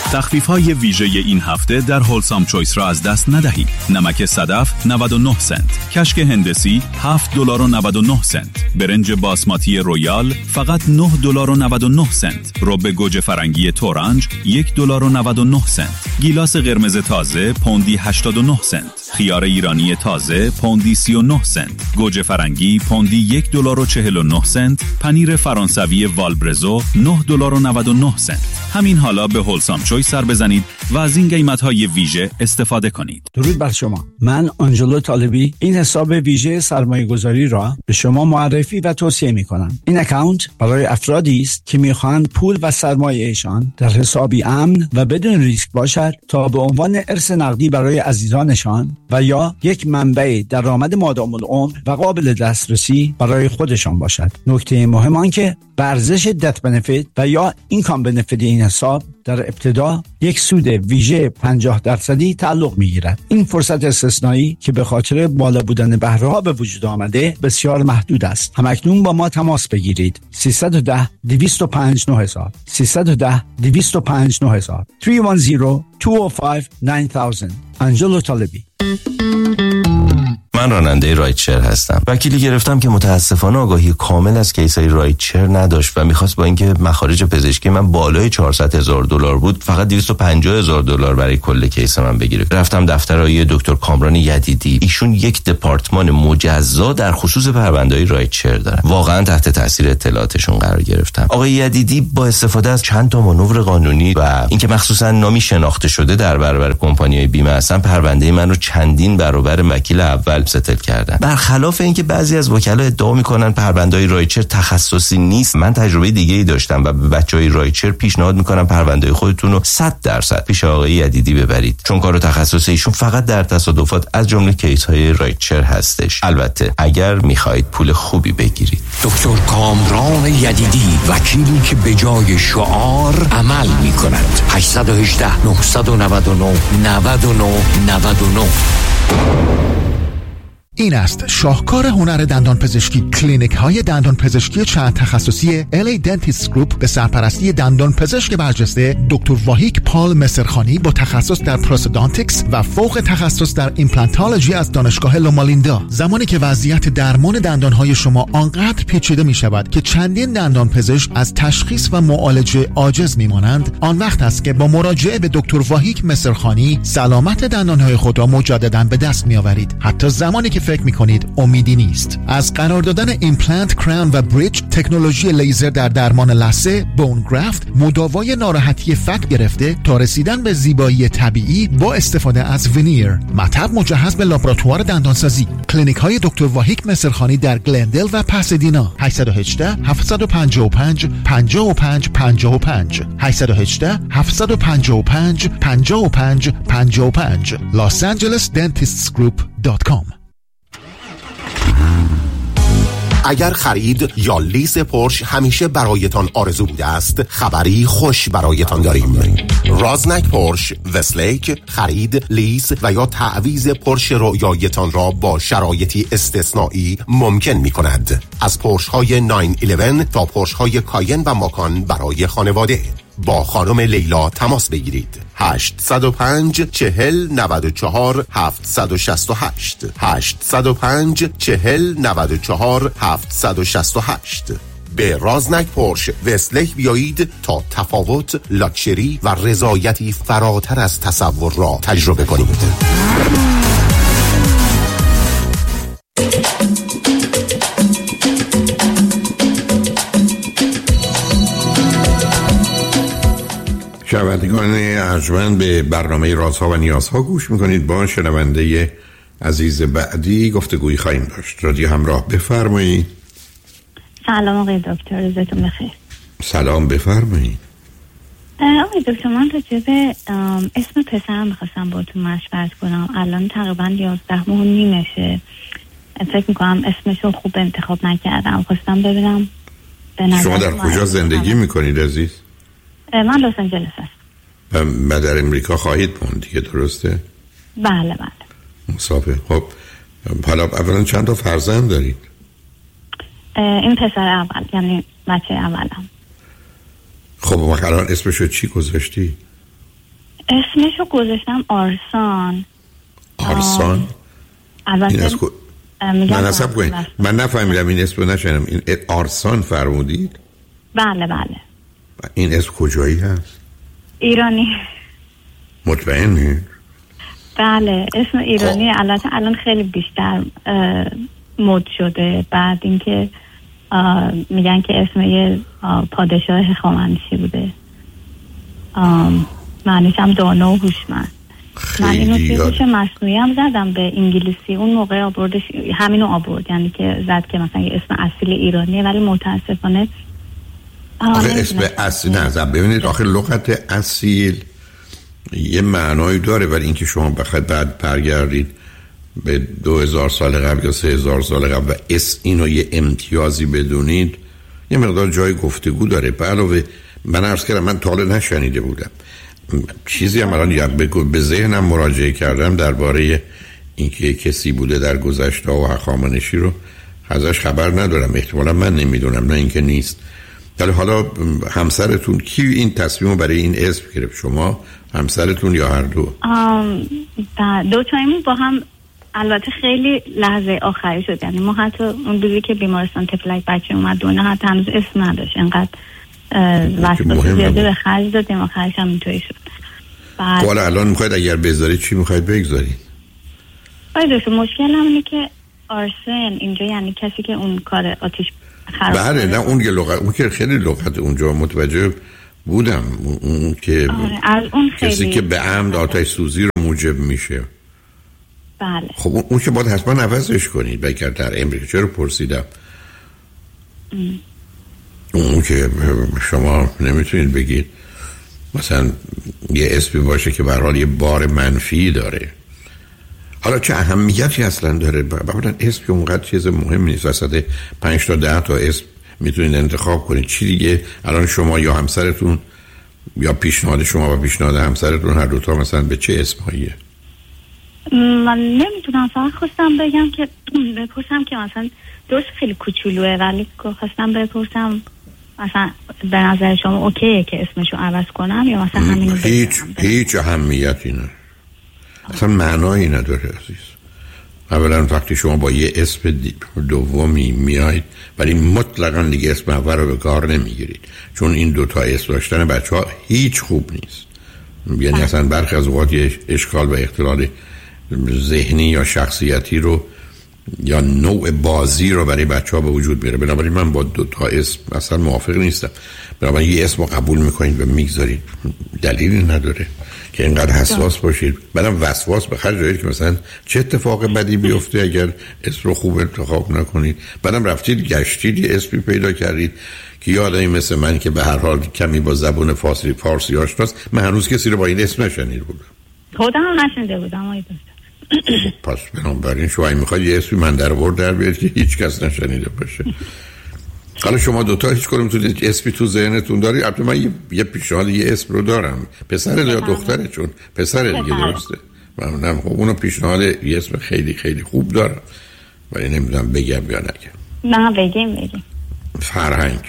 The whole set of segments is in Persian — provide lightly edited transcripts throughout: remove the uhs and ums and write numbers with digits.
تخفیف‌های ویژه این هفته در هولسام چویس را از دست ندهید. نمک صدف 99 سنت، کشک هندسی $7.99، برنج باسماتی رویال فقط $9.99، رب گوجه فرنگی تورنج $1.99، گیلاس قرمز تازه پوندی 89 سنت، خیار ایرانی تازه پوندی 39 سنت، گوجه فرنگی پوندی $1.49، پنیر فرانسوی والبرزو $9.99 سنت. همین حالا به هولسام چویس سر بزنید و از این قیمت‌های ویژه استفاده کنید. درود بر شما. من آنجلو طالبی این حساب ویژه سرمایه‌گذاری را به شما معرفی و توصیه می‌کنم. این اکانت برای افرادی است که می‌خواهند پول و سرمایه‌شان در حسابی امن و بدون ریسک باشد تا به عنوان ارث نقدی برای عزیزانشان و یا یک منبع درآمد مادام العمر و قابل دسترسی برای خودشان باشد. نکته مهم آن که ارزش دت بنفیت و یا اینکام بنفیت این حساب در ابتدا یک سود ویژه 50% تعلق می‌گیرد. این فرصت استثنایی که به خاطر بالا بودن بهره‌ها به وجود آمده بسیار محدود است. همکنون با ما تماس بگیرید. 310-205-9000 310-205-9000 310-205-9000 آنجلو طالبی. من راننده رایدشر هستم. وکیلی گرفتم که متاسفانه آگاهی کامل از کیسای رایدشر نداشت و میخواست با اینکه مخارج پزشکی من بالای $400,000 بود فقط $250,000 برای کل کیس من بگیره. رفتم دفتر آقای دکتر کامران یدیدی. ایشون یک دپارتمان مجزا در خصوص پرونده‌های رایدشر دارن. واقعا تحت تاثیر اطلاعاتشون قرار گرفتم. آقای یدیدی با استفاده از چند تا مانور قانونی و اینکه مخصوصا نامی شناخته شده در برابر کمپانی‌های بیمه هستن، پرونده من رو چندین برابر وکیل اول ستل کردن. برخلاف اینکه بعضی از وکلا ادعا میکنن پرونده‌های رایدشر تخصصی نیست، من تجربه دیگه‌ای داشتم و به بچهای رایدشر پیشنهاد میکنم پرونده خودتون رو 100% پیش آقای یدیدی ببرید، چون کار تخصصی ایشون فقط در تصادفات از جمله کیس‌های رایدشر هستش. البته اگر میخواهید پول خوبی بگیرید. دکتر کامران یدیدی، وکیلی که به جای شعار عمل میکند. 818-999-9999. این است شاهکار هنر دندان پزشکی. کلینیک های دندان پزشکی چند تخصصی LA Dentist Group به سرپرستی دندان پزشک برجسته دکتر واهیک پال مسرخانی با تخصص در پروستودانتیکس و فوق تخصص در ایمپلانتولوژی از دانشگاه لومالیندا. زمانی که وضعیت درمان دندان های شما آنقدر پیچیده می شود که چندین دندان پزشک از تشخیص و معالجه عاجز می مانند، آن وقت است که با مراجعه به دکتر واهیک مسرخانی سلامت دندان های خود را مجددا به دست می آورید، حتی زمانی که فکر میکنید امیدی نیست. از قرار دادن ایمپلنت، کراون و بریج، تکنولوژی لیزر در درمان لثه، بون گرافت، مداوای ناراحتی فک گرفته تا رسیدن به زیبایی طبیعی با استفاده از ونیر، مطب مجهز به لابراتوار دندانسازی. کلینیک های دکتر واهیک مسرخانی در گلندل و پاسادینا. 818-755-5555 818-755-5555 losangelesdentistsgroup.com. اگر خرید یا لیز پورش همیشه برایتان آرزو بوده است، خبری خوش برایتان داریم. رازنک پورش وستلیک خرید، لیز و یا تعویض پورش رویایتان را با شرایطی استثنایی ممکن می کند. از پورش های 911 تا پورش های کاین و ماکان برای خانواده. با خانم لیلا تماس بگیرید. 805-40-94-768 805-40-94-768. به رازنک پورش وستلیک بیایید تا تفاوت، لاکچری و رضایتی فراتر از تصور را تجربه کنید. شنوندگان ارجمند، به برنامه رازها و نیازها گوش میکنید. با شنونده عزیز بعدی گفتگویی خواهیم داشت. رادیو همراه، بفرمایید. سلام آقای دکتر، روزتون بخیر. سلام، بفرمایید. آقای دکتر، من راجع به اسم پسرم میخواستم باهاتون مشورت کنم. الان تقریبا 11 ماه و نیمشه. فکر میکنم اسمشو خوب انتخاب نکردم. خواستم ببینم شما در کجا زندگی میکنید عزیز؟ من لس آنجلس هستم. در امریکا خواهید موند دیگه، درسته؟ بله. مسافر. خب حالا اولا چند تا فرزند دارید؟ این پسر اول، یعنی بچه اولم. خب الان اسمشو چی گذاشتی؟ اسمشو گذاشتم آرسان. آرسان؟ البته من اصلا من نفهمیدم این اسم رو نشنم. این آرسان فرمودید؟ بله. این اسم کجایی هست؟ ایرانی. مطمئنی؟ بله اسم ایرانی. البته الان خیلی بیشتر مد شده. بعد اینکه میگن که اسم یه پادشاه هخامنشی بوده. معنیش هم دانا و هوشمند. من اینو توی هوش مصنوعی هم زدم به انگلیسی. اون موقع آوردش همینو آورد، یعنی که زد که مثلا یه اسم اصیل ایرانیه، ولی متاسفانه اسم اصیل نه. ببینید آخه لغت اصیل یه معنایی داره، ولی اینکه شما بخواید بعد برگردید به 2000 سال قبل یا 3000 سال قبل و اینو یه امتیازی بدونید، یه مقدار جای گفتگو داره. به علاوه من عرض کردم من تا حالا نشنیده بودم. چیزی هم الان به ذهنم مراجعه کردم درباره اینکه کسی بوده در گذشته و هخامنشی رو ازش خبر ندارم. احتمالا من نمیدونم، نه اینکه نیست. ولی حالا همسرتون کی این تصمیم رو برای این اسم گرفت؟ شما، همسرتون یا هر دو؟ دو تایمون با هم. البته خیلی لحظه آخری شد، یعنی ما حتی اون روزی که بیمارستان تفلک بچه اومد دونه حتی هنوز اسم نداشت، انقدر وسواس زیاده به خرج دادیم، آخرش هم اینطوری شد. حالا الان میخواید اگر بذارید چی میخواید بگذارید؟ مشکل هم اینه که آرسن اینجا یعنی کسی که اون کار آتیش خراب. بله نه اون که لغت، اون که خیلی لغت اونجا متوجه بودم. اون که از اون کسی که به عمد آتش سوزی رو موجب میشه. بله. خب اون که باید حتما عوضش کنید. بگر در امریکا چرا پرسیدم؟ اون که شما نمیتونید بگید مثلا یه اسمی باشه که به هر حال یه بار منفی داره. حالا چه اهمیتی اصلا داره؟ بعدن اسم که اونقدر چیز مهم نیست. وسط 5 تا 10 تا اسم میتونید انتخاب کنید. چی دیگه الان شما یا همسرتون یا پیشنهاد شما و پیشنهاد همسرتون هر دوتا مثلا به چه اسماییه؟ من نمیدونم، فقط خواستم بگم که بپرسم که مثلا درست خیلی کوچولوه، ولی خواستم بپرسم مثلا به نظر شما اوکیه که اسمشو عوض کنم یا مثلا همینو هیچ اهمیتی نداره، اصلا معنایی نداره عزیز. اولا وقتی شما با یه اسم دومی میایید ولی مطلقا دیگه اسم اول رو به کار نمیگیرید، چون این دوتا اسم داشتن بچه ها هیچ خوب نیست. یعنی اصلا برخی از اوقات یه اشکال و اختلال ذهنی یا شخصیتی رو یا نوع بازی رو برای بچه ها به وجود میاره. بنابراین من با دوتا اسم اصلا موافق نیستم. بنابراین یه اسم رو قبول میکنید و میگذارید، دلیلی نداره که اینقدر حساس باشید. بعدم وسواس به خرج دارید که مثلا چه اتفاق بدی بیفته اگر اسم رو خوب انتخاب نکنید. بعدم رفتید گشتید یه اسمی پیدا کردید که یه آدمی مثل من که به هر حال کمی با زبون فارسی آشناست، من هنوز کسی رو با این اسم نشنیده بودم. خودم هم نشنیده بودم. پس بنابراین شما میخواید یه اسمی من در ورد در بیارید که هیچ کس نشنیده باشه. حالا شما دوتا هیچ کدومتون اسمی تو ذهنتون داری؟ البته من یه پیشنهاد یه اسم رو دارم. پسر یا دختره؟ چون پسر دیگه درسته. من خب اونو پیشنهاد یه اسم خیلی خیلی خوب دارم ولی نمیدونم بگم یا نگم. نه بگیم. فرهنگ.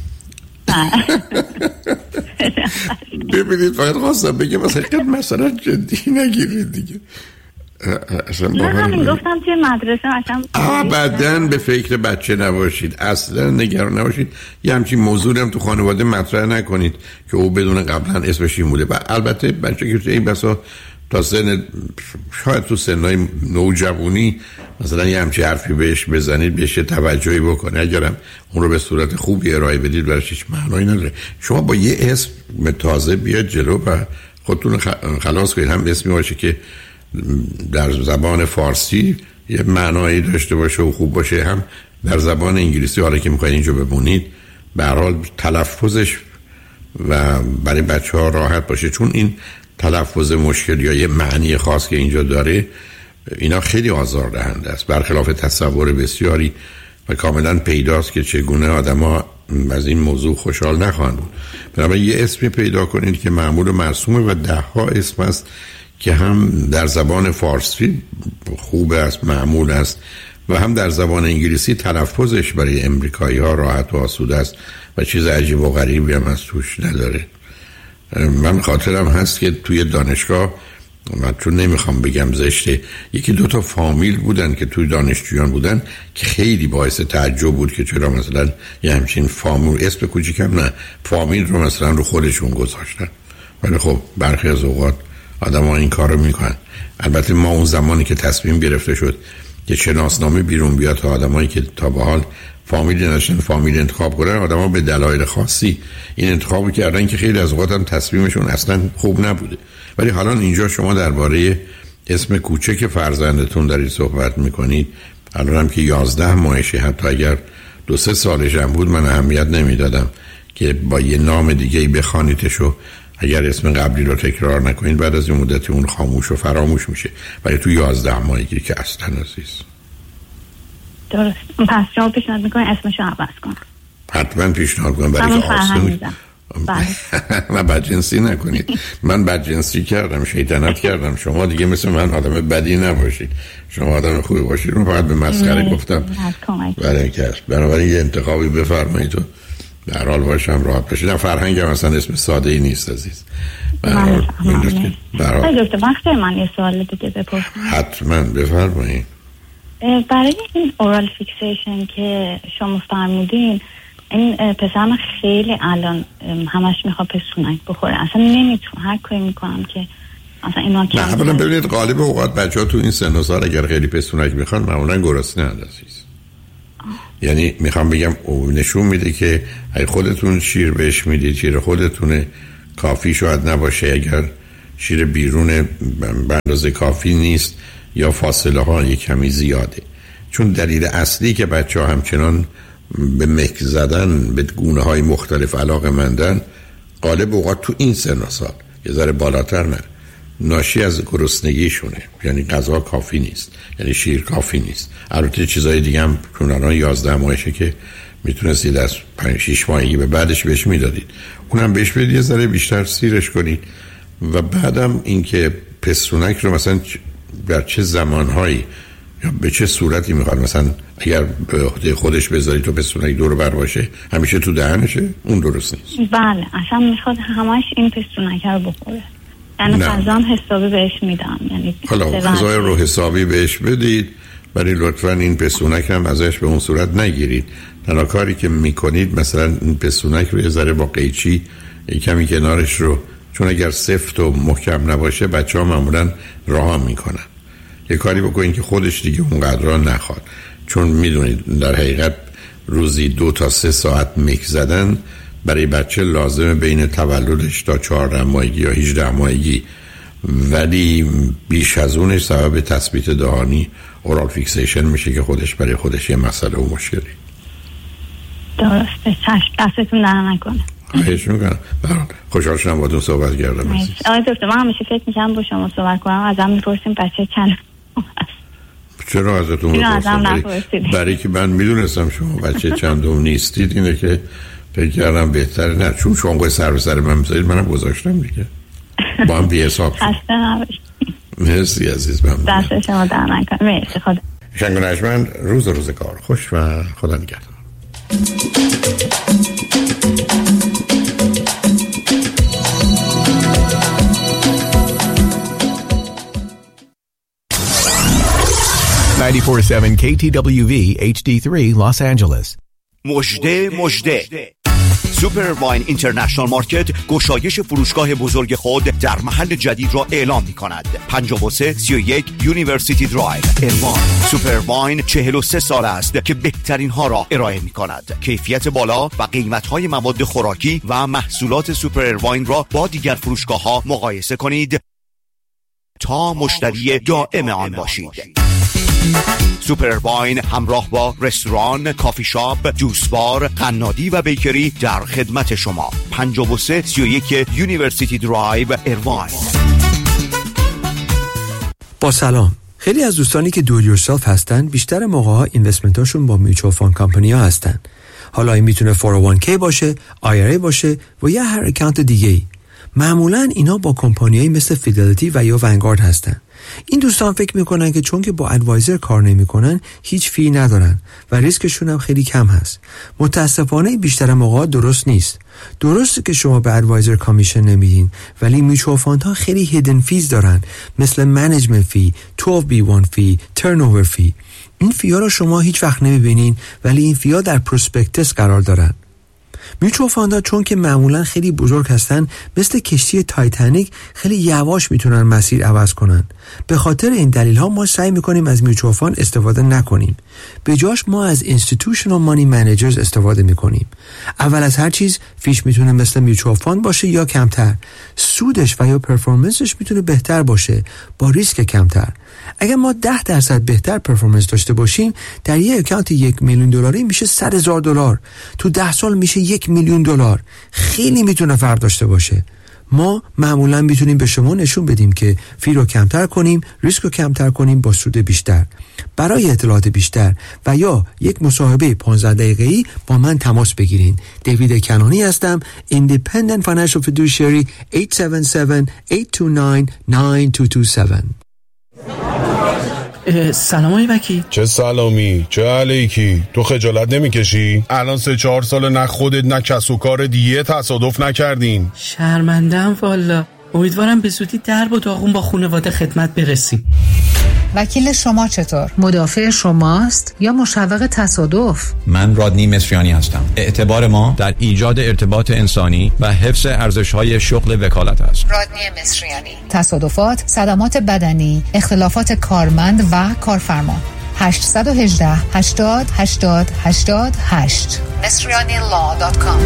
ببینید فقط خواستم بگم مثلا جدی نگیرید دیگه. نه همین گفتم توی مدرسه ابداً به فکر بچه نباشید، اصلا نگران نباشید. یه همچین موضوعی هم تو خانواده مطرح نکنید که او بدون قبلا اسمش این بوده. و البته بچه که این بسا تا سن شاید تو سنهای نوجوانی مثلا یه همچین حرفی بهش بزنید بهش توجهی بکنه، اگرم اون رو به صورت خوبی ارائه بدید برایش هیچ معنایی نداره. شما با یه اسم تازه بیاد جلو و خودتون خلاص کنید. هم اسمی باشه که در زبان فارسی یه معنایی داشته باشه و خوب باشه، هم در زبان انگلیسی حالا که میخواید اینجا بمونید به هر حال تلفظش و برای بچه ها راحت باشه، چون این تلفظ مشکل یا یه معنی خاص که اینجا داره اینا خیلی آزاردهنده است، برخلاف تصور بسیاری و کاملا پیداست که چگونه آدما از این موضوع خوشحال نخواهند بود. بنابراین یه اسمی پیدا کنید که معمول و مرسومه و 10 اسم است که هم در زبان فارسی خوب است، معمول است و هم در زبان انگلیسی تلفظش برای امریکایی ها راحت و آسوده است و چیز عجیب و غریبی هم از توش نداره. من خاطرم هست که توی دانشگاه، من چون نمیخوام بگم زشته، یکی دو تا فامیل بودن که توی دانشجویان بودن که خیلی باعث تعجب بود که چرا مثلا یه همچین فامیل، اسم کوچیکم نه، فامیل رو مثلا رو خودشون گذاشتن. ولی خب برخی از اوقات آدم ها این کار رو میکنن. البته ما اون زمانی که تصمیم گرفته شد که شناسنامه بیرون بیاد تا آدم هایی که تا به حال فامیل نداشتن فامیل انتخاب کنن، آدم ها به دلایل خاصی این انتخاب کردن که خیلی از اوقات هم تصمیمشون اصلا خوب نبوده. ولی حالا اینجا شما درباره اسم کوچک فرزندتون دارید صحبت میکنید. الان هم که 11 ماهشه، حتی اگر 2-3 سالش هم بود من اهمیت نمیدادم که با یه نام دیگه بخوانیدش و اگر اسم قبلی رو تکرار نکنید بعد از این مدت اون خاموش و فراموش میشه. ولی تو 11 ماهگی که اصلا عزیز. درست. پس شما پیشنهاد میکنید اسمشو عوض کنم؟ حتما پیشنهاد کنم، برای که آسون نه بدجنسی نکنید. من بدجنسی کردم، شیطنت کردم، شما دیگه مثل من آدم بدی نباشید، شما آدم خوبی باشید. رو فقط به مسخره گفتم برای کس. بنابراین یه انتخابی بفرمایید و در حال باشم راحت باشید. نه فرهنگ هم اصلا اسم ساده ای نیست عزیز. برای دکتر وقتی من یه سوال دیگه بپرسم. حتما بفرمایید. برای این اورال فیکسیشن که شما فرمودین، این پسرم خیلی الان همش میخواد پستونک بخوره، اصلا نمیتونه، هر کاری میکنم که اصلا اینا نه. اولا ببینید غالب اوقات بچه‌ها تو این سن و سال اگر خیلی پستونک میخوان معمولا گرسنه اند عزیز. یعنی میخوام بگم او نشون میده که اگه خودتون شیر بهش میدید، شیر خودتونه کافی شاید نباشه، اگر شیر بیرون به اندازه کافی نیست یا فاصله ها یک کمی زیاده. چون دلیل اصلی که بچه‌ها همچنان به مک زدن به گونه های مختلف علاقه مندن غالب اوقات تو این سن و سال، یه ذره بالاتر نه، ناشی از گرسنگیشونه. یعنی غذا کافی نیست، یعنی شیر کافی نیست. البته چیزای دیگه هم چون الان 11 ماهشه که میتونستید از 5-6 ماهگی به بعدش بهش میدادید، اونم بهش بدید، یه ذره بیشتر سیرش کنید. و بعدم اینکه پستونک رو مثلا در چه زمانهایی یا به چه صورتی میخواد، مثلا اگر به عهده خودش بذاری تو پستونک دور بر باشه همیشه تو دهنشه، اون درست نیست. بله اصلا میخواد همش این پستونک رو بخوره. یعنی غذا هم حسابی بهش میدم، یعنی حالا غذای رو حسابی بهش بدید، ولی لطفاً این پستونک هم ازش به اون صورت نگیرید. تنها کاری که میکنید مثلا این پستونک رو یه ذره با قیچی کمی کنارش رو، چون اگر سفت و محکم نباشه بچه‌ها معمولاً رها میکنن. یه کاری بکنید که خودش دیگه اونقدر نخواد، چون میدونید در حقیقت روزی 2 تا 3 ساعت میک زدن برای بچه لازمه بین تولدش تا 14 ماهگی یا 18 ماهگی، ولی بیش از اونش سبب تثبیت دهانی اورال فیکسیشن میشه که خودش برای خودش یه مسئله و مشکلی. درسته. دستتون در نکنه. خواهش میکنم. خوشحال شدم باهاتون صحبت کردم. آقای دکتر من همیشه فکر میکنم با شما صحبت کنم ازم میپرسیم بچه چند. چرا ازتون بپرسم؟ برای که من میدونستم شما بچه چندم نیستید، اینه که فکر کردم بهتره. نه چون شما سر به سر من میذارید منم گذاشتم دیگه، با هم بی حساب شد. خسته نباشید. مرسی عزیز. ممنونم. دست شما در نکنه. مرسی. خدا شنگونشمن روزگار خوش و خدا نگهدار. KTWV HD3 Los Angeles. مژده سوپر واین اینترنشنال مارکت گشایش فروشگاه بزرگ خود در محل جدید را اعلام می کند. 5331 یونیورسیتی درایو اروان. سوپر واین 43 سال است که بهترین ها را ارائه می کند. کیفیت بالا و قیمت های مواد خوراکی و محصولات سوپر واین را با دیگر فروشگاه ها مقایسه کنید تا مشتری دائم آن باشید. سوپر واین همراه با رستوران، کافی شاپ، جوس بار، قنادی و بیکری در خدمت شما. 5331 یونیورسیتی درایو اروان. با سلام. خیلی از دوستانی که دو یورسلف هستن بیشتر موقع‌ها اینوستمنتاشون با میوچوال فاند کمپانی ها هستن. حالا این میتونه 401k باشه، IRA باشه و یا هر اکانت دیگه‌ای. معمولا اینا با کمپانیایی مثل فیدلیتی و یا ونگارد هستن. این دوستان فکر میکنن که چون که با ادوایزر کار نمیکنن هیچ فی ندارن و ریسکشون هم خیلی کم هست. متاسفانه بیشتر موقع درست نیست. درسته که شما به ادوایزر کامیشن نمیدین، ولی میچوال فاندها خیلی هیدن فیز دارن، مثل منیجمنت فی، 12B1 فی، ترنوور فی. این فی‌ها رو شما هیچ وقت نمیبینین، ولی این فی‌ها در پروسپکتس قرار دارن. میچوال فاندها چون که معمولا خیلی بزرگ هستن، مثل کشتی تایتانیک خیلی یواش میتونن مسیر عوض کنن. به خاطر این دلیل ها ما سعی میکنیم از میچوال فاند استفاده نکنیم. به جاش ما از اینستیتوشنال مانی منیجرز استفاده میکنیم. اول از هر چیز فیش میتونه مثل میچوال فاند باشه یا کمتر. سودش و یا پرفورمنسش میتونه بهتر باشه با ریسک کمتر. اگر ما 10% بهتر پرفورمنس داشته باشیم، در یک اکانت $1,000,000 میشه $100,000. تو 10 سال میشه $1,000,000. خیلی میتونه فرق داشته باشه. ما معمولا میتونیم به شما نشون بدیم که فی رو کمتر کنیم، ریسک رو کمتر کنیم با سود بیشتر. برای اطلاعات بیشتر و یا یک مصاحبه 15 دقیقه‌ای با من تماس بگیرین. دیوید کنانی هستم، Independent Financial Fiduciary. 877-829-9227. سلام آقای وکیل. چه سلامی، چه علیکی؟ تو خجالت نمیکشی؟ الان 3-4 سال نه خودت نه کس و کار دیگه تصادف نکردین. شرمندم والا. امیدوارم به زودی درب و داغون با خانواده خدمت برسیم. وکیل شما چطور؟ مدافع شماست یا مشوق تصادف؟ من رادنی مصریانی هستم. اعتبار ما در ایجاد ارتباط انسانی و حفظ ارزش‌های شغل وکالت است. رادنی مصریانی. تصادفات، صدمات بدنی، اختلافات کارمند و کارفرما. 818-80-80-88 مصریانی.law.com.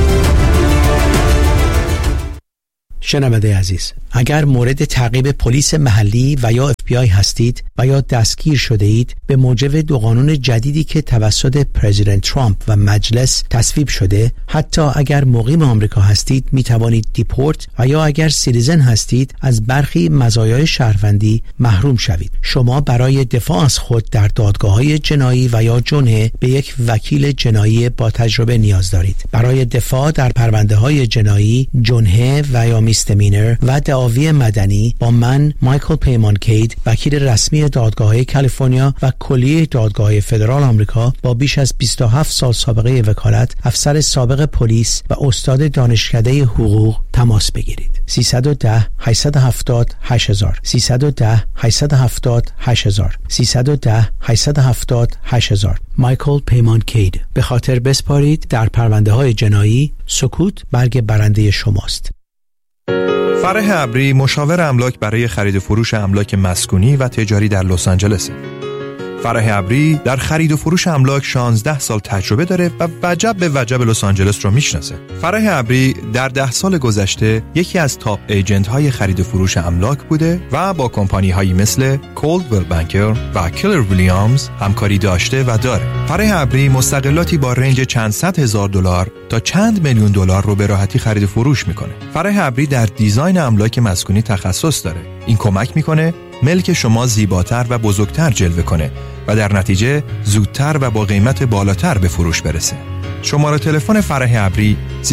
شنونده عزیز، اگر مورد تعقیب پلیس محلی و یا FBI هستید و یا دستگیر شده اید به موجب 2 قانون جدیدی که توسط پرزیدنت ترامپ و مجلس تصویب شده، حتی اگر مقیم آمریکا هستید می توانید دیپورت و یا اگر سیتیزن هستید از برخی مزایای شهروندی محروم شوید. شما برای دفاع از خود در دادگاه‌های جنایی و یا جنحه به یک وکیل جنایی با تجربه نیاز دارید. برای دفاع در پرونده‌های جنایی، جنحه و یا میستمینر و دعاوی مدنی با من مایکل پیمان کید، وکیل رسمی دادگاه‌های کالیفرنیا و کلیه دادگاه‌های فدرال آمریکا با بیش از 27 سال سابقه وکالت، افسر سابق پلیس و استاد دانشکده حقوق تماس بگیرید. 310-870-8000 310-870-8000 310-870-8000 مایکل پیمان کید. به خاطر بسپارید در پرونده‌های جنایی، سکوت برگ برنده شماست. فرح ابری مشاور املاک برای خرید و فروش املاک مسکونی و تجاری در لس آنجلس. فرح ابری در خرید و فروش املاک 16 سال تجربه داره و وجب به وجب لس آنجلس رو میشناسه. فرح ابری در 10 سال گذشته یکی از تاپ ایجنت های خرید و فروش املاک بوده و با کمپانی هایی مثل کولدویل بانکر و کلر ویلیامز همکاری داشته و داره. فرح ابری مستقلاتی با رنج چند صد هزار دلار تا چند میلیون دلار رو به راحتی خرید و فروش میکنه. فرح ابری در دیزاین املاک مسکونی تخصص داره. این کمک میکنه ملک شما زیباتر و بزرگتر جلوه کنه و در نتیجه زودتر و با قیمت بالاتر به فروش برسه. شماره تلفن فرح ابری 310-850-2154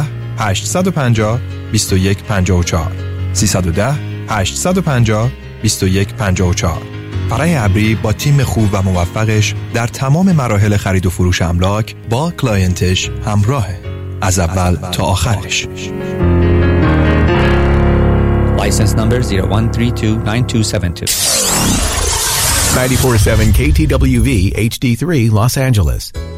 310-850-2154. فرح ابری با تیم خوب و موفقش در تمام مراحل خرید و فروش املاک با کلاینتش همراهه، از اول تا آخرش. License number 01329272. 94.7 KTWV HD3 Los Angeles.